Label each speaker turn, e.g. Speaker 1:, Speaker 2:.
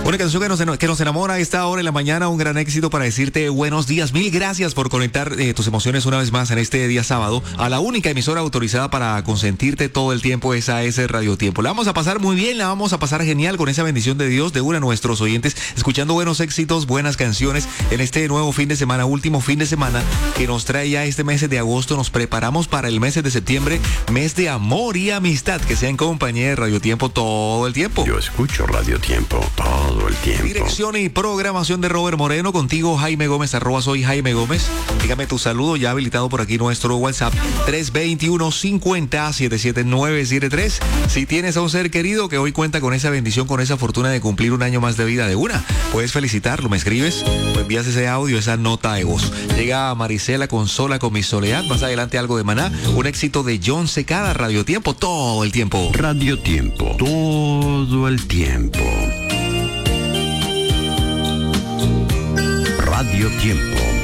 Speaker 1: Una canción que nos enamora a esta hora en la mañana, un gran éxito para decirte buenos días. Mil gracias por conectar tus emociones una vez más en este día sábado a la única emisora autorizada para consentirte todo el tiempo, esa es Radio Tiempo. La vamos a pasar muy bien, la vamos a pasar genial con esa bendición de Dios de una a nuestros oyentes, escuchando buenos éxitos, buenas canciones en este nuevo fin de semana, último fin de semana que nos trae ya este mes de agosto. Nos preparamos para el mes de septiembre, mes de amor y amistad, que sea en compañía de Radio Tiempo todo el tiempo.
Speaker 2: Yo escucho Radio Tiempo todo el tiempo.
Speaker 1: Dirección y programación de Robert Moreno, contigo Jaime Gómez, @soy Jaime Gómez. Dígame tu saludo, ya habilitado por aquí nuestro WhatsApp 321-50-77973. Si tienes a un ser querido que hoy cuenta con esa bendición, con esa fortuna de cumplir un año más de vida de una, puedes felicitarlo, me escribes o envías ese audio, esa nota de voz. Llega Marisela con Sola con mi soledad, más adelante algo de Maná, un éxito de John Secada, Radio Tiempo todo el tiempo.
Speaker 2: Radio Tiempo todo el tiempo. Radio Tiempo.